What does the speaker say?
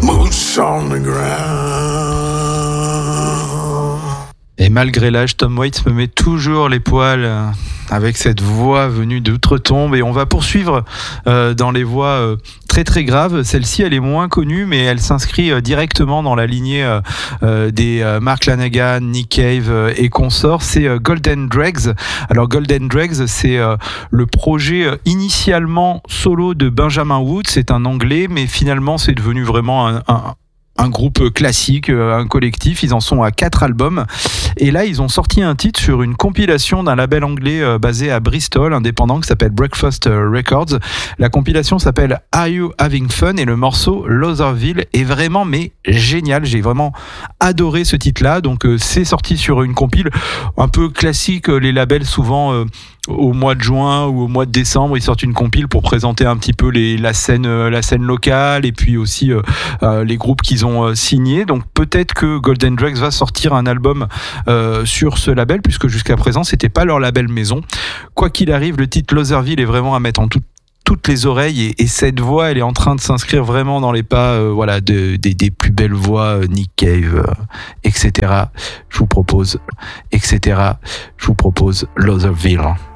Boots on the ground. Et malgré l'âge, Tom Waits me met toujours les poils avec cette voix venue d'outre-tombe. Et on va poursuivre dans les voix très très graves. Celle-ci, elle est moins connue, mais elle s'inscrit directement dans la lignée des Mark Lanegan, Nick Cave et consorts. C'est Golden Dregs. Alors Golden Dregs, c'est le projet initialement solo de Benjamin Woods. C'est un Anglais, mais finalement c'est devenu vraiment un groupe classique, un collectif. Ils en sont à 4 albums. Et là, ils ont sorti un titre sur une compilation d'un label anglais basé à Bristol, indépendant, qui s'appelle Breakfast Records. La compilation s'appelle Are You Having Fun? Et le morceau Lotherville est vraiment génial. J'ai vraiment adoré ce titre-là. Donc, c'est sorti sur une compile un peu classique. Les labels, souvent, au mois de juin ou au mois de décembre, ils sortent une compile pour présenter un petit peu la scène locale et puis aussi les groupes qu'ils ont signés. Donc peut-être que Golden Dregs va sortir un album sur ce label, puisque jusqu'à présent c'était pas leur label maison. Quoi qu'il arrive, le titre Lotherville est vraiment à mettre en toutes les oreilles, et cette voix, elle est en train de s'inscrire vraiment dans les pas des plus belles voix, Nick Cave, etc. Je vous propose Lotherville.